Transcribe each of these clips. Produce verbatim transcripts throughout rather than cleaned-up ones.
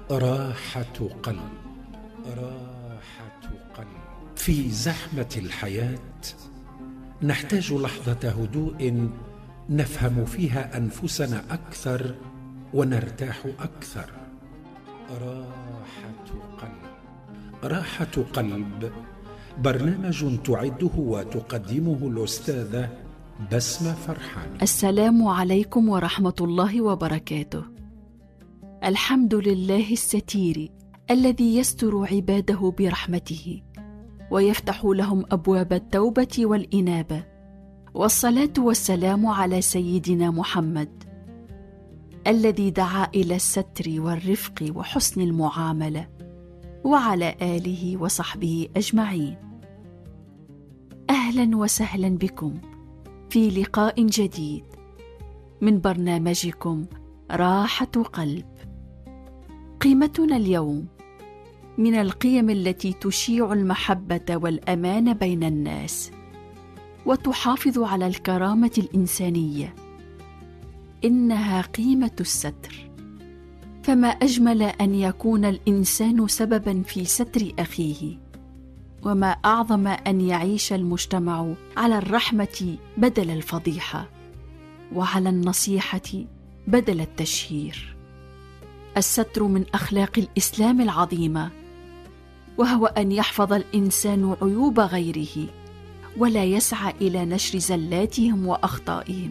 راحة قلب. راحة قلب. في زحمة الحياة نحتاج لحظة هدوء نفهم فيها أنفسنا أكثر ونرتاح أكثر. راحة قلب. راحة قلب برنامج تعده وتقدمه الأستاذة بسمة فرحان. السلام عليكم ورحمة الله وبركاته. الحمد لله الستير الذي يستر عباده برحمته ويفتح لهم أبواب التوبة والإنابة، والصلاة والسلام على سيدنا محمد الذي دعا إلى الستر والرفق وحسن المعاملة، وعلى آله وصحبه أجمعين. أهلا وسهلا بكم في لقاء جديد من برنامجكم راحة قلب. قيمتنا اليوم من القيم التي تشيع المحبة والأمان بين الناس وتحافظ على الكرامة الإنسانية، إنها قيمة الستر. فما أجمل أن يكون الإنسان سبباً في ستر أخيه، وما أعظم أن يعيش المجتمع على الرحمة بدل الفضيحة، وعلى النصيحة بدل التشهير. الستر من أخلاق الإسلام العظيمة، وهو أن يحفظ الإنسان عيوب غيره ولا يسعى إلى نشر زلاتهم وأخطائهم.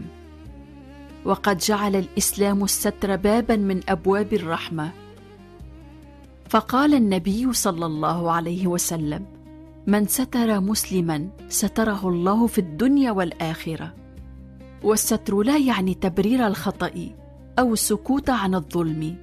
وقد جعل الإسلام الستر باباً من أبواب الرحمة، فقال النبي صلى الله عليه وسلم: من ستر مسلماً ستره الله في الدنيا والآخرة. والستر لا يعني تبرير الخطأ أو السكوت عن الظلم،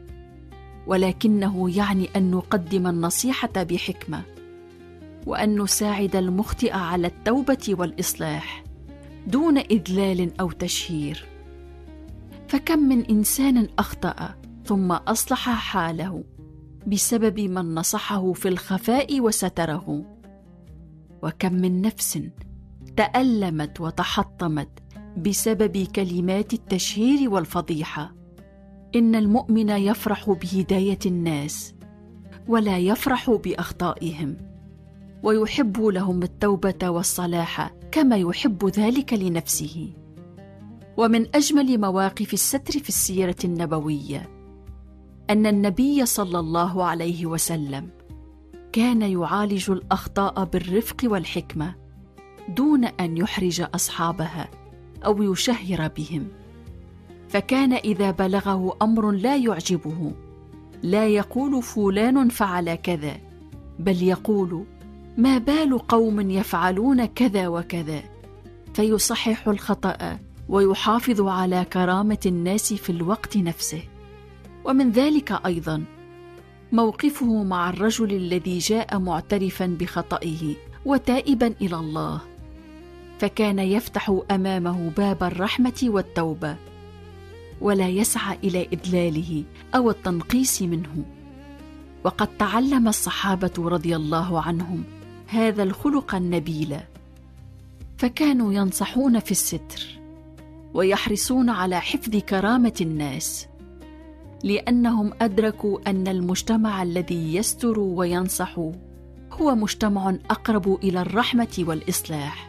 ولكنه يعني أن نقدم النصيحة بحكمة، وأن نساعد المخطئ على التوبة والإصلاح دون إذلال أو تشهير. فكم من إنسان أخطأ ثم أصلح حاله بسبب من نصحه في الخفاء وستره، وكم من نفس تألمت وتحطمت بسبب كلمات التشهير والفضيحة. إن المؤمن يفرح بهداية الناس ولا يفرح بأخطائهم، ويحب لهم التوبة والصلاح كما يحب ذلك لنفسه. ومن أجمل مواقف الستر في السيرة النبوية أن النبي صلى الله عليه وسلم كان يعالج الأخطاء بالرفق والحكمة دون أن يحرج أصحابها أو يشهر بهم. فكان إذا بلغه أمر لا يعجبه لا يقول فلان فعل كذا، بل يقول: ما بال قوم يفعلون كذا وكذا، فيصحح الخطأ ويحافظ على كرامة الناس في الوقت نفسه. ومن ذلك أيضا موقفه مع الرجل الذي جاء معترفا بخطئه وتائبا إلى الله، فكان يفتح أمامه باب الرحمة والتوبة، ولا يسعى إلى إذلاله أو التنقيص منه. وقد تعلم الصحابة رضي الله عنهم هذا الخلق النبيل، فكانوا ينصحون في الستر ويحرصون على حفظ كرامة الناس، لأنهم أدركوا أن المجتمع الذي يستر وينصح هو مجتمع أقرب إلى الرحمة والإصلاح.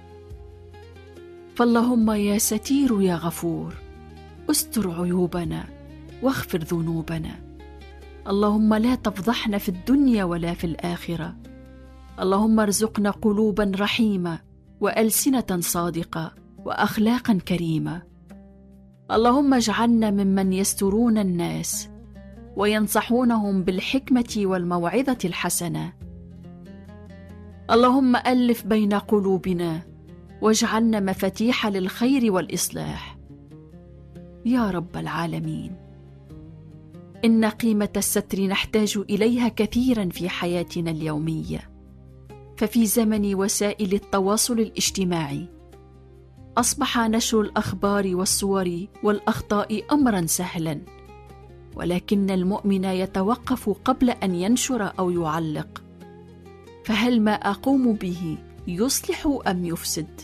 فاللهم يا ستير يا غفور استر عيوبنا واغفر ذنوبنا. اللهم لا تفضحنا في الدنيا ولا في الآخرة. اللهم ارزقنا قلوبا رحيمة وألسنة صادقة وأخلاقا كريمة. اللهم اجعلنا ممن يسترون الناس وينصحونهم بالحكمة والموعظة الحسنة. اللهم ألف بين قلوبنا واجعلنا مفاتيح للخير والإصلاح يا رب العالمين. إن قيمة الستر نحتاج إليها كثيرا في حياتنا اليومية، ففي زمن وسائل التواصل الاجتماعي أصبح نشر الأخبار والصور والأخطاء أمرا سهلا، ولكن المؤمن يتوقف قبل أن ينشر أو يعلق. فهل ما أقوم به يصلح أم يفسد؟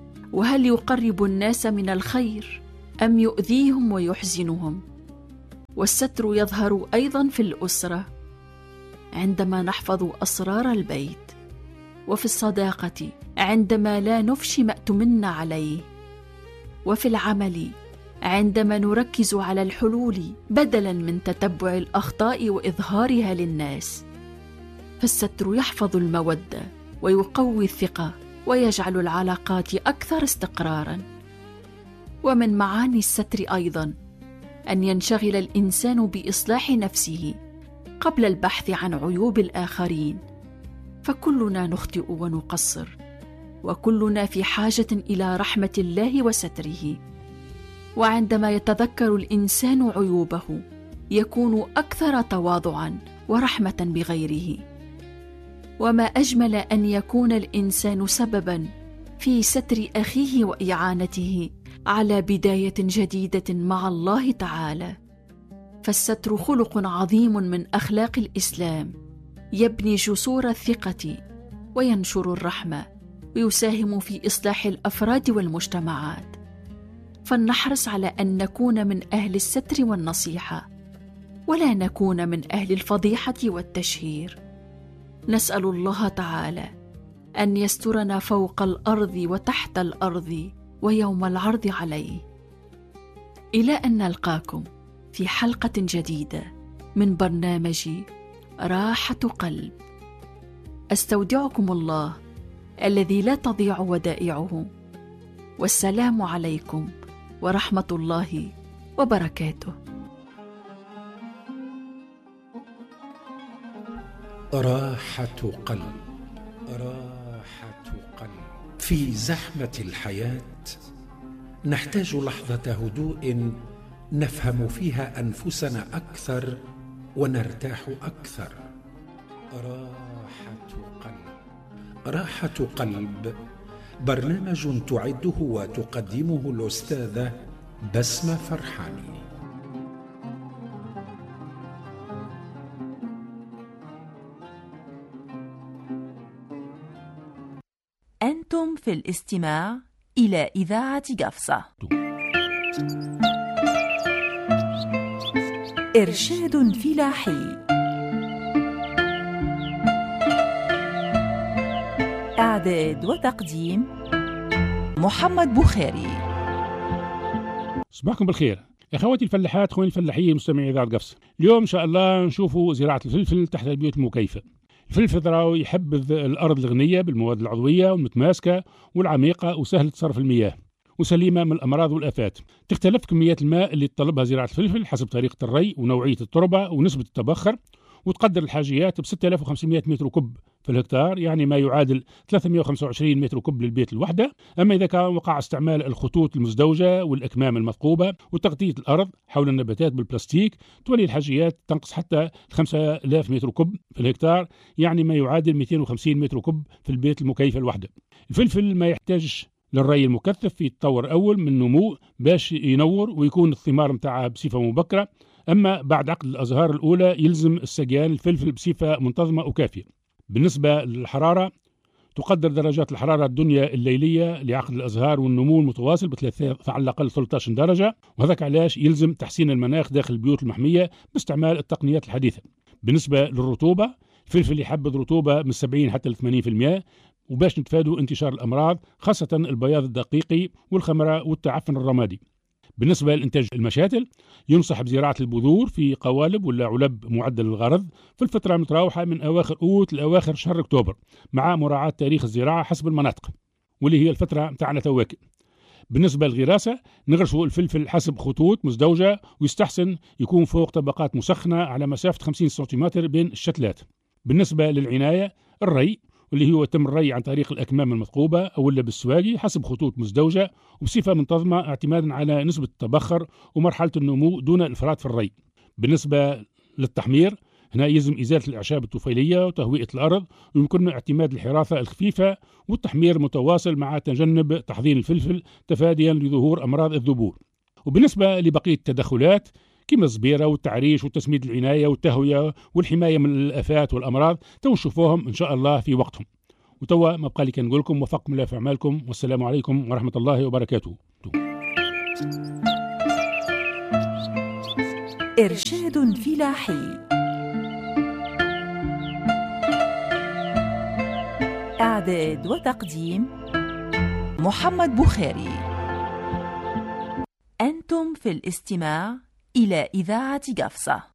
وهل يقرب الناس من الخير أم يؤذيهم ويحزنهم؟ والستر يظهر أيضا في الأسرة عندما نحفظ أسرار البيت، وفي الصداقة عندما لا نفشي ما اؤتمنا عليه، وفي العمل عندما نركز على الحلول بدلا من تتبع الأخطاء وإظهارها للناس. فالستر يحفظ المودة ويقوي الثقة ويجعل العلاقات أكثر استقراراً. ومن معاني الستر أيضاً أن ينشغل الإنسان بإصلاح نفسه قبل البحث عن عيوب الآخرين، فكلنا نخطئ ونقصر، وكلنا في حاجة إلى رحمة الله وستره. وعندما يتذكر الإنسان عيوبه يكون أكثر تواضعاً ورحمة بغيره. وما أجمل أن يكون الإنسان سبباً في ستر أخيه وإعانته على بداية جديدة مع الله تعالى. فالستر خلق عظيم من أخلاق الإسلام، يبني جسور الثقة وينشر الرحمة ويساهم في إصلاح الأفراد والمجتمعات. فلنحرص على أن نكون من أهل الستر والنصيحة، ولا نكون من أهل الفضيحة والتشهير. نسأل الله تعالى أن يسترنا فوق الأرض وتحت الأرض ويوم العرض عليه. إلى أن نلقاكم في حلقة جديدة من برنامج راحة قلب. أستودعكم الله الذي لا تضيع ودائعه، والسلام عليكم ورحمة الله وبركاته. راحة قلب. راحة قلب. في زحمة الحياة نحتاج لحظة هدوء نفهم فيها أنفسنا أكثر ونرتاح أكثر. راحة قلب. راحة قلب برنامج تعده وتقدمه الأستاذة بسمة فرحاني. أنتم في الاستماع إلى إذاعة قفصة. إرشاد فلاحي. إعداد وتقديم محمد بخاري. صباحكم بالخير اخواتي الفلاحات، اخواني الفلاحين مستمعي اذاعه قفصه. اليوم ان شاء الله نشوفوا زراعه الفلفل تحت البيوت المكيفه. الفلفل راهو يحبذ الارض الغنيه بالمواد العضويه والمتماسكه والعميقه وسهله صرف المياه وسليمه من الامراض والافات. تختلف كميات الماء اللي تطلبها زراعه الفلفل حسب طريقه الري ونوعيه التربه ونسبه التبخر، وتقدر الحاجيات ب ستة آلاف وخمسمائة متر كوب في الهكتار، يعني ما يعادل ثلاثمائة وخمسة وعشرين متر كوب للبيت الوحدة. أما إذا كان وقع استعمال الخطوط المزدوجة والأكمام المثقوبة وتغطية الأرض حول النباتات بالبلاستيك، تولي الحاجيات تنقص حتى خمسة آلاف متر كوب في الهكتار، يعني ما يعادل مئتين وخمسين متر كوب في البيت المكيفة الوحدة. الفلفل ما يحتاجش للري المكثف في التطور أول من نمو باش ينور ويكون الثمار متاعها بصفة مبكرة. أما بعد عقد الأزهار الأولى يلزم السقيان الفلفل بصفة منتظمة وكافية. بالنسبة للحرارة، تقدر درجات الحرارة الدنيا الليلية لعقد الأزهار والنمو المتواصل بثلاثة على الأقل ثلاثة عشر درجة، وهذاك علاش يلزم تحسين المناخ داخل البيوت المحمية باستعمال التقنيات الحديثة. بالنسبة للرطوبة، الفلفل يحبذ رطوبة من سبعين حتى ل ثمانين بالمئة وباش نتفادوا انتشار الأمراض خاصة البياض الدقيقي والخمرة والتعفن الرمادي. بالنسبة لإنتاج المشاتل، ينصح بزراعة البذور في قوالب ولا علب معدل الغرض في الفترة المتراوحة من أواخر أوت لأواخر شهر أكتوبر، مع مراعاة تاريخ الزراعة حسب المناطق واللي هي الفترة متاعنا تواكب. بالنسبة للغراسة، نغرسوا الفلفل حسب خطوط مزدوجة، ويستحسن يكون فوق طبقات مسخنة على مسافة خمسين سنتيمتر بين الشتلات. بالنسبة للعناية، الري واللي هو تم الري عن طريق الأكمام المثقوبة أو ولا بالسواقي حسب خطوط مزدوجة وبصفة منتظمة اعتمادا على نسبة التبخر ومرحلة النمو دون الإفراط في الري. بالنسبة للتحمير، هنا يلزم إزالة الأعشاب الطفيلية وتهوية الأرض، ويمكننا اعتماد الحراسة الخفيفة والتحمير متواصل مع تجنب تحضير الفلفل تفاديا لظهور أمراض الذبول. وبالنسبة لبقية التدخلات كما الزبيرة والتعريش وتسميد العناية والتهوية والحماية من الآفات والأمراض، تو نشوفوهم إن شاء الله في وقتهم. وتوا ما بقى لي كنقول لكم وفقكم الله في أعمالكم، والسلام عليكم ورحمة الله وبركاته. إرشاد فلاحي. إعداد وتقديم محمد بوخاري. أنتم في الاستماع إلى إذاعة قفصة.